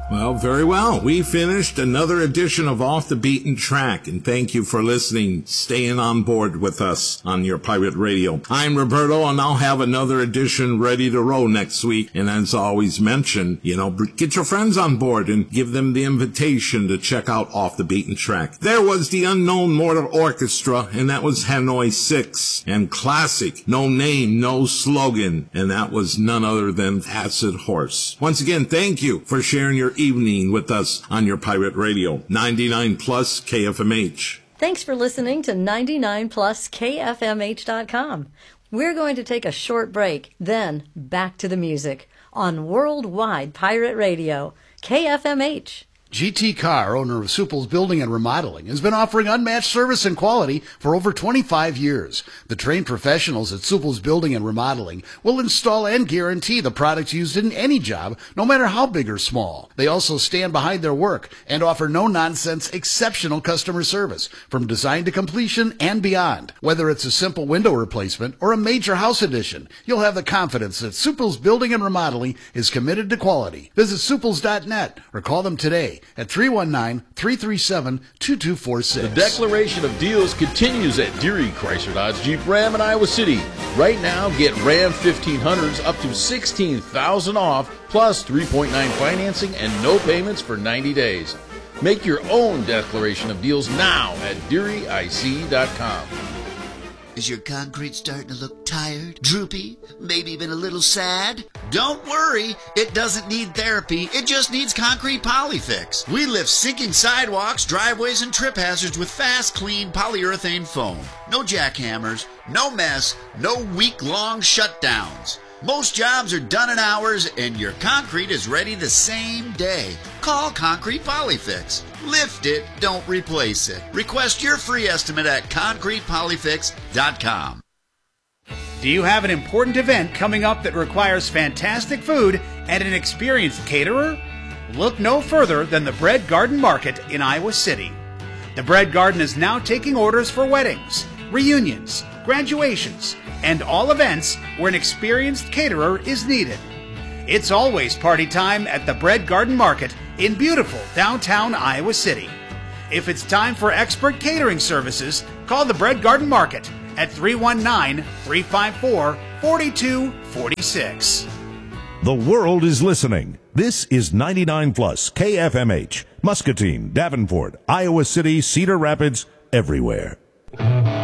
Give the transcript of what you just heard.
Well, very well. We finished another edition of Off the Beaten Track, and thank you for listening, staying on board with us on your pirate radio. I'm Roberto, and I'll have another edition ready to roll next week. And as always mentioned, get your friends on board and give them the invitation to check out Off the Beaten Track. There was the Unknown Mortal Orchestra, and that was Hanoi 6, and classic, No Name, No Slogan, and that was none other than Acid Horse. Once again, thank you for sharing your evening with us on your pirate radio, 99 plus KFMH. Thanks for listening to 99 plus KFMH.com. We're going to take a short break, then back to the music on Worldwide Pirate Radio, KFMH. GT Carr, owner of Supple's Building and Remodeling, has been offering unmatched service and quality for over 25 years. The trained professionals at Supple's Building and Remodeling will install and guarantee the products used in any job, no matter how big or small. They also stand behind their work and offer no-nonsense, exceptional customer service from design to completion and beyond. Whether it's a simple window replacement or a major house addition, you'll have the confidence that Supple's Building and Remodeling is committed to quality. Visit supples.net or call them today at 319-337-2246. The declaration of deals continues at Deary Chrysler Dodge Jeep Ram in Iowa City. Right now, get Ram 1500s up to $16,000 off, plus 3.9 financing and no payments for 90 days. Make your own declaration of deals now at DearyIC.com. Is your concrete starting to look tired, droopy, maybe even a little sad? Don't worry, it doesn't need therapy, it just needs Concrete Polyfix. We lift sinking sidewalks, driveways, and trip hazards with fast, clean polyurethane foam. No jackhammers, no mess, no week-long shutdowns. Most jobs are done in hours, and your concrete is ready the same day. Call Concrete Polyfix. Lift it, don't replace it. Request your free estimate at concretepolyfix.com. Do you have an important event coming up that requires fantastic food and an experienced caterer? Look no further than the Bread Garden Market in Iowa City. The Bread Garden is now taking orders for weddings, reunions, graduations, and all events where an experienced caterer is needed. It's always party time at the Bread Garden Market in beautiful downtown Iowa City. If it's time for expert catering services, call the Bread Garden Market at 319-354-4246. The world is listening. This is 99 plus KFMH, Muscatine, Davenport, Iowa City, Cedar Rapids, everywhere.